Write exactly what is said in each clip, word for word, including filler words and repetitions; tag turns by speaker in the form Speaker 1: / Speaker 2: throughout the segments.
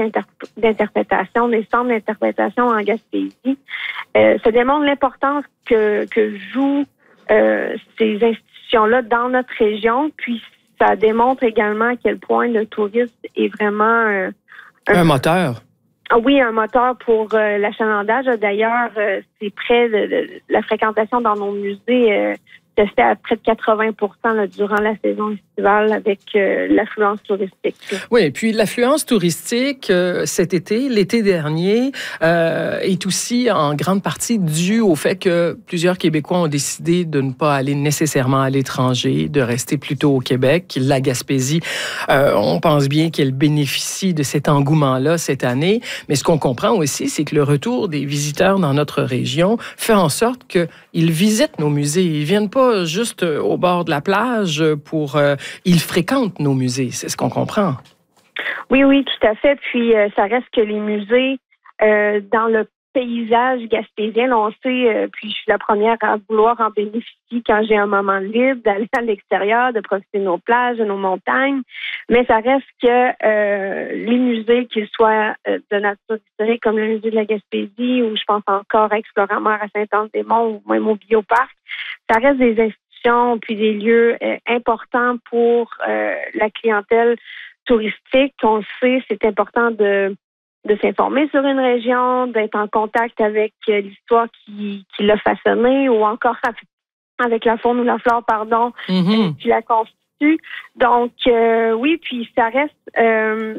Speaker 1: inter- d'interprétation, des centres d'interprétation en Gaspésie. Euh, ça démontre l'importance que, que jouent euh, ces institutions-là dans notre région, puis ça démontre également à quel point le tourisme est vraiment... Euh,
Speaker 2: un, un moteur.
Speaker 1: Ah oui, un moteur pour euh, l'achalandage. D'ailleurs, euh, c'est près de, de la fréquentation dans nos musées euh, se fait à près de quatre-vingts pour cent là, durant la saison estivale avec euh, l'affluence touristique.
Speaker 2: Oui, et puis l'affluence touristique euh, cet été, l'été dernier, euh, est aussi en grande partie due au fait que plusieurs Québécois ont décidé de ne pas aller nécessairement à l'étranger, de rester plutôt au Québec. La Gaspésie, euh, on pense bien qu'elle bénéficie de cet engouement-là cette année, mais ce qu'on comprend aussi, c'est que le retour des visiteurs dans notre région fait en sorte qu'ils visitent nos musées. Ils viennent pas juste au bord de la plage pour... Euh, ils fréquentent nos musées, c'est ce qu'on comprend.
Speaker 1: Oui, oui, tout à fait. Puis, euh, ça reste que les musées, euh, dans le paysage gaspésien, on sait, euh, puis je suis la première à vouloir en bénéficier quand j'ai un moment libre, d'aller à l'extérieur, de profiter de nos plages, de nos montagnes. Mais ça reste que euh, les musées, qu'ils soient euh, de nature historique, comme le musée de la Gaspésie, ou je pense encore à Exploramar à Saint-Anne-des-Monts, ou même au Bioparc, ça reste des institutions puis des lieux euh, importants pour euh, la clientèle touristique. On le sait, c'est important de, de s'informer sur une région, d'être en contact avec euh, l'histoire qui, qui l'a façonnée ou encore avec la faune ou la flore, pardon, mm-hmm. euh, qui la constitue. Donc, euh, oui, puis ça reste... Euh,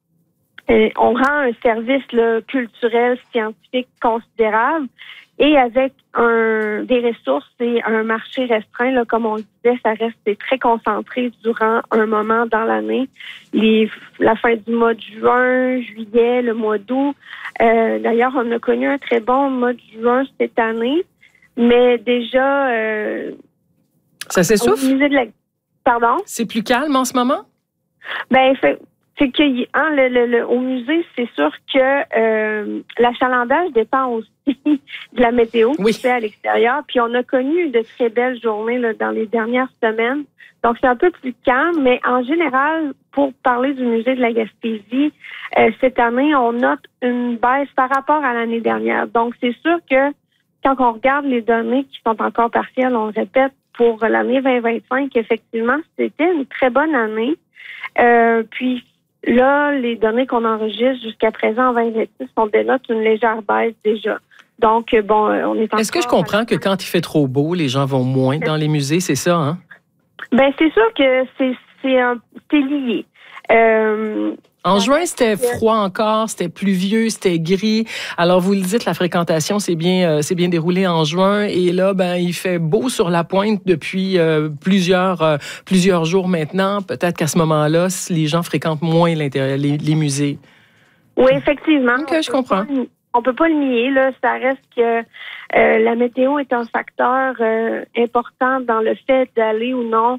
Speaker 1: euh, on rend un service là, culturel, scientifique considérable. Et avec un, des ressources et un marché restreint, là, comme on le disait, ça reste très concentré durant un moment dans l'année. Les, la fin du mois de juin, juillet, le mois d'août. Euh, d'ailleurs, on a connu un très bon mois de juin cette année, mais déjà... Euh,
Speaker 2: ça s'essouffle?
Speaker 1: Au musée de la... Pardon?
Speaker 2: C'est plus calme en ce moment?
Speaker 1: Ben, fait... C'est que hein, le, le, le, au musée, c'est sûr que euh, l'achalandage dépend aussi de la météo qui
Speaker 2: oui.
Speaker 1: se fait à l'extérieur. Puis on a connu de très belles journées là, dans les dernières semaines. Donc c'est un peu plus calme, mais en général, pour parler du musée de la Gaspésie, euh, cette année, on note une baisse par rapport à l'année dernière. Donc c'est sûr que quand on regarde les données qui sont encore partielles, on le répète, pour l'année vingt vingt-cinq, effectivement, c'était une très bonne année. Euh, puis là, les données qu'on enregistre jusqu'à présent en vingt vingt-six, on dénote une légère baisse déjà. Donc, bon, on est encore...
Speaker 2: Est-ce que je comprends que quand il fait trop beau, les gens vont moins dans les musées, c'est ça, hein?
Speaker 1: Bien, c'est sûr que c'est, c'est, un, c'est lié. Euh,
Speaker 2: en juin, c'était froid encore, c'était pluvieux, c'était gris. Alors, vous le dites, la fréquentation s'est bien, euh, s'est bien déroulée en juin. Et là, ben, il fait beau sur la pointe depuis euh, plusieurs, euh, plusieurs jours maintenant. Peut-être qu'à ce moment-là, les gens fréquentent moins l'intérieur, les, les musées.
Speaker 1: Oui, effectivement.
Speaker 2: OK, je comprends.
Speaker 1: Pas, on peut pas le nier, là. Ça reste que euh, la météo est un facteur euh, important dans le fait d'aller ou non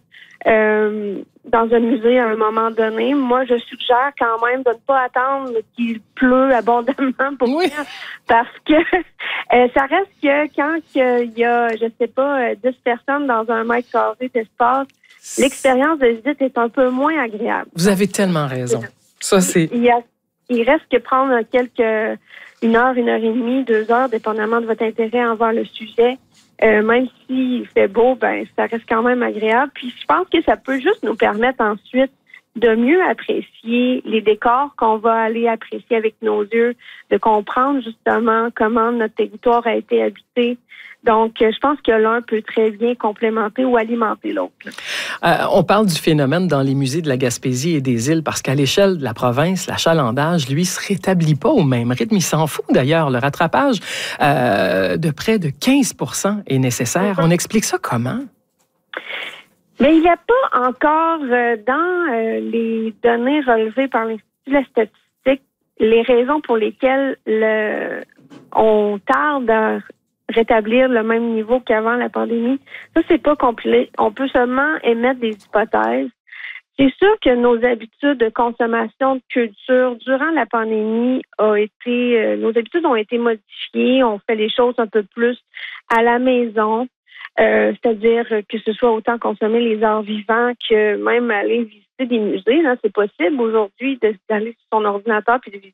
Speaker 1: euh, dans un musée à un moment donné. Moi, je suggère quand même de ne pas attendre qu'il pleut abondamment pour
Speaker 2: oui.
Speaker 1: venir, parce que euh, ça reste que quand il y a, je sais pas, dix personnes dans un mètre carré d'espace, l'expérience de visite est un peu moins agréable.
Speaker 2: Vous avez tellement raison. Ça, c'est...
Speaker 1: Il, y a, il reste que prendre quelques... une heure, une heure et demie, deux heures, dépendamment de votre intérêt envers le sujet. Euh, même s'il fait beau, ben ça reste quand même agréable. Puis je pense que ça peut juste nous permettre ensuite de mieux apprécier les décors qu'on va aller apprécier avec nos yeux, de comprendre justement comment notre territoire a été habité. Donc, je pense que l'un peut très bien complémenter ou alimenter l'autre.
Speaker 2: Euh, on parle du phénomène dans les musées de la Gaspésie et des îles parce qu'à l'échelle de la province, l'achalandage, lui, se rétablit pas au même rythme. Il s'en fout d'ailleurs. Le rattrapage euh, de près de quinze pour cent est nécessaire. On explique ça comment?
Speaker 1: Mais il n'y a pas encore euh, dans euh, les données relevées par l'Institut de la statistique les raisons pour lesquelles le, on tarde à rétablir le même niveau qu'avant la pandémie. Ça, c'est pas complet. On peut seulement émettre des hypothèses. C'est sûr que nos habitudes de consommation de culture durant la pandémie ont été, euh, nos habitudes ont été modifiées. On fait les choses un peu plus à la maison. Euh, c'est-à-dire que ce soit autant consommer les arts vivants que même aller visiter des musées. Là, c'est possible aujourd'hui de, d'aller sur son ordinateur puis de visiter